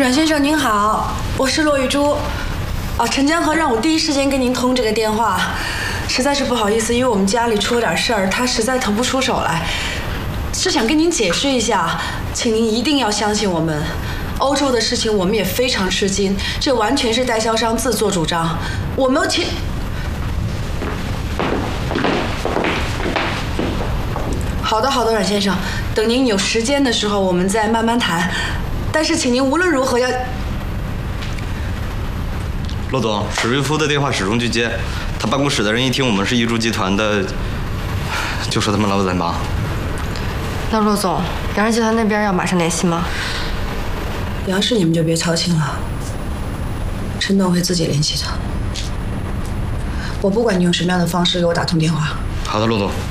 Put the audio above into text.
阮先生您好，我是骆玉珠。陈江河让我第一时间跟您通这个电话，实在是不好意思，因为我们家里出了点事儿，他实在腾不出手来，是想跟您解释一下，请您一定要相信我们。欧洲的事情我们也非常吃惊，这完全是代销商自作主张，我们好的，阮先生，等您有时间的时候，我们再慢慢谈。但是，请您无论如何要…… 骆总，史瑞夫的电话始终拒接，他办公室的人一听我们是玉珠集团的，就说他们老在忙。 那骆总，杨氏集团那边要马上联系吗？ 杨氏你们就别操心了，陈董会自己联系的。我不管你用什么样的方式给我打通电话。 好的，骆总。